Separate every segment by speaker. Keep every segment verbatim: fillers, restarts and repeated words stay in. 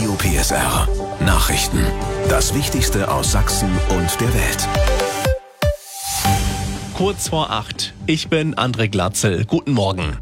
Speaker 1: Radio P S R. Nachrichten. Das Wichtigste aus Sachsen und der Welt.
Speaker 2: Kurz vor acht. Ich bin André Glatzel. Guten Morgen.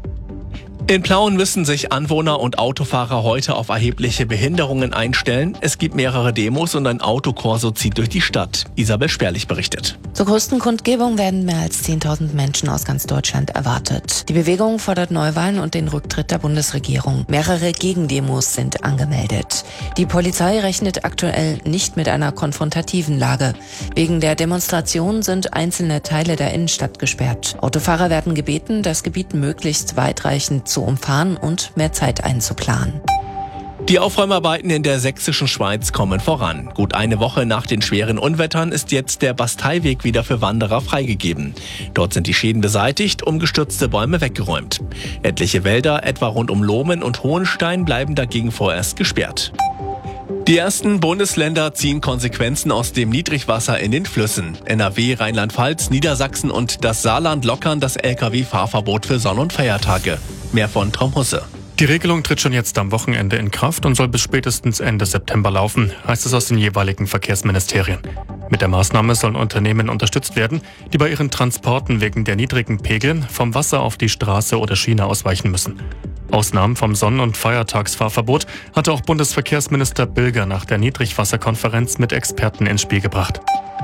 Speaker 2: In Plauen müssen sich Anwohner und Autofahrer heute auf erhebliche Behinderungen einstellen. Es gibt mehrere Demos und ein Autokorso zieht durch die Stadt. Isabel Sperlich berichtet.
Speaker 3: Zur größten Kundgebung werden mehr als zehntausend Menschen aus ganz Deutschland erwartet. Die Bewegung fordert Neuwahlen und den Rücktritt der Bundesregierung. Mehrere Gegendemos sind angemeldet. Die Polizei rechnet aktuell nicht mit einer konfrontativen Lage. Wegen der Demonstration sind einzelne Teile der Innenstadt gesperrt. Autofahrer werden gebeten, das Gebiet möglichst weitreichend zu umfahren und mehr Zeit einzuplanen.
Speaker 2: Die Aufräumarbeiten in der sächsischen Schweiz kommen voran. Gut eine Woche nach den schweren Unwettern ist jetzt der Basteiweg wieder für Wanderer freigegeben. Dort sind die Schäden beseitigt, umgestürzte Bäume weggeräumt. Etliche Wälder, etwa rund um Lohmen und Hohenstein, bleiben dagegen vorerst gesperrt. Die ersten Bundesländer ziehen Konsequenzen aus dem Niedrigwasser in den Flüssen. N R W, Rheinland-Pfalz, Niedersachsen und das Saarland lockern das L K W-Fahrverbot für Sonn- und Feiertage. Mehr von Tom Husse.
Speaker 4: Die Regelung tritt schon jetzt am Wochenende in Kraft und soll bis spätestens Ende September laufen, heißt es aus den jeweiligen Verkehrsministerien. Mit der Maßnahme sollen Unternehmen unterstützt werden, die bei ihren Transporten wegen der niedrigen Pegel vom Wasser auf die Straße oder Schiene ausweichen müssen. Ausnahmen vom Sonn- und Feiertagsfahrverbot hatte auch Bundesverkehrsminister Bilger nach der Niedrigwasserkonferenz mit Experten ins Spiel gebracht.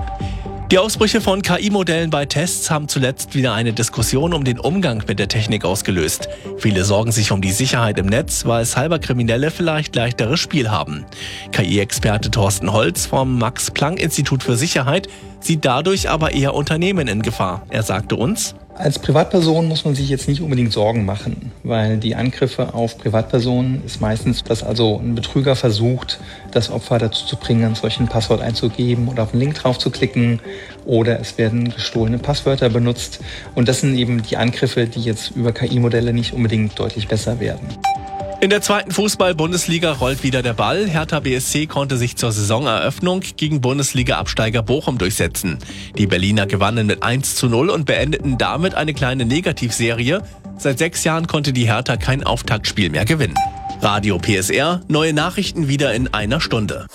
Speaker 2: Die Ausbrüche von K I-Modellen bei Tests haben zuletzt wieder eine Diskussion um den Umgang mit der Technik ausgelöst. Viele sorgen sich um die Sicherheit im Netz, weil Cyberkriminelle vielleicht leichteres Spiel haben. K I-Experte Thorsten Holz vom Max-Planck-Institut für Sicherheit sieht dadurch aber eher Unternehmen in Gefahr. Er sagte uns:
Speaker 5: Als Privatperson muss man sich jetzt nicht unbedingt Sorgen machen, weil die Angriffe auf Privatpersonen ist meistens, dass also ein Betrüger versucht, das Opfer dazu zu bringen, ein solches Passwort einzugeben oder auf einen Link drauf zu klicken, oder es werden gestohlene Passwörter benutzt. Und das sind eben die Angriffe, die jetzt über K I-Modelle nicht unbedingt deutlich besser werden.
Speaker 2: In der zweiten Fußball-Bundesliga rollt wieder der Ball. Hertha B S C konnte sich zur Saisoneröffnung gegen Bundesliga-Absteiger Bochum durchsetzen. Die Berliner gewannen mit eins zu null und beendeten damit eine kleine Negativserie. Seit sechs Jahren konnte die Hertha kein Auftaktspiel mehr gewinnen. Radio P S R, neue Nachrichten wieder in einer Stunde.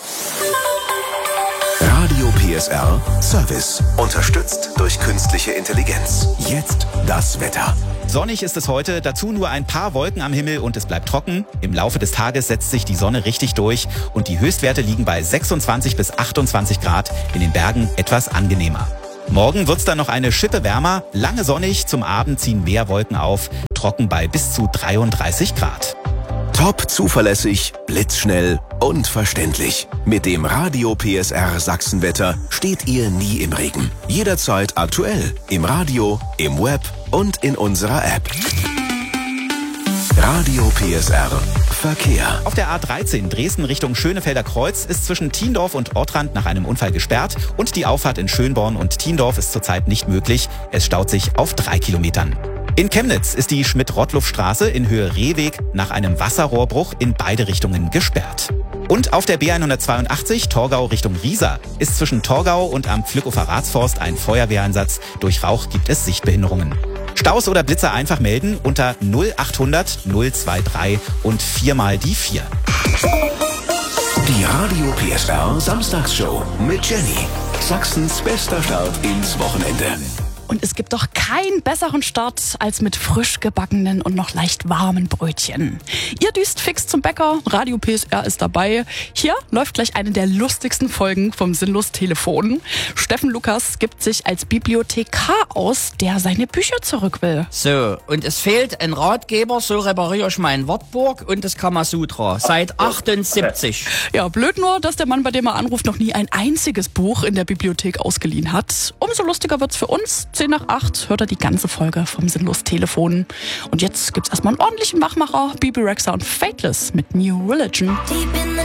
Speaker 1: Radio P S R Service. Unterstützt durch künstliche Intelligenz. Jetzt das Wetter.
Speaker 6: Sonnig ist es heute, dazu nur ein paar Wolken am Himmel und es bleibt trocken. Im Laufe des Tages setzt sich die Sonne richtig durch und die Höchstwerte liegen bei sechsundzwanzig bis achtundzwanzig Grad, in den Bergen etwas angenehmer. Morgen wird's dann noch eine Schippe wärmer, lange sonnig, zum Abend ziehen mehr Wolken auf, trocken bei bis zu dreiunddreißig Grad.
Speaker 1: Top zuverlässig, blitzschnell und verständlich. Mit dem Radio P S R Sachsenwetter steht ihr nie im Regen. Jederzeit aktuell, im Radio, im Web und in unserer App. Radio P S R Verkehr.
Speaker 6: Auf der A dreizehn Dresden Richtung Schönefelder Kreuz ist zwischen Thiendorf und Ortrand nach einem Unfall gesperrt und die Auffahrt in Schönborn und Thiendorf ist zurzeit nicht möglich. Es staut sich auf drei Kilometern. In Chemnitz ist die Schmidt-Rottluff-Straße in Höhe Rehweg nach einem Wasserrohrbruch in beide Richtungen gesperrt. Und auf der B hundertzweiundachtzig Torgau Richtung Riesa ist zwischen Torgau und am Pflückhofer Ratsforst ein Feuerwehreinsatz. Durch Rauch gibt es Sichtbehinderungen. Staus oder Blitzer einfach melden unter null achthundert null drei und viermal die vier.
Speaker 1: Die Radio P S R Samstagsshow mit Jenny. Sachsens bester Start ins Wochenende.
Speaker 7: Und es gibt doch keinen besseren Start als mit frisch gebackenen und noch leicht warmen Brötchen. Ihr düst fix zum Bäcker, Radio P S R ist dabei. Hier läuft gleich eine der lustigsten Folgen vom Sinnlos-Telefon. Steffen Lukas gibt sich als Bibliothekar aus, der seine Bücher zurück will.
Speaker 8: So, und es fehlt ein Ratgeber, so repariere ich mein Wartburg und das Kamasutra. Seit achtundsiebzig.
Speaker 7: Ja, blöd nur, dass der Mann, bei dem er anruft, noch nie ein einziges Buch in der Bibliothek ausgeliehen hat. Umso lustiger wird's für uns. zehn nach acht hört er die ganze Folge vom Sinnlos-Telefon. Und jetzt gibt's erstmal einen ordentlichen Machmacher, Bibi Rexha und Fateless mit New Religion.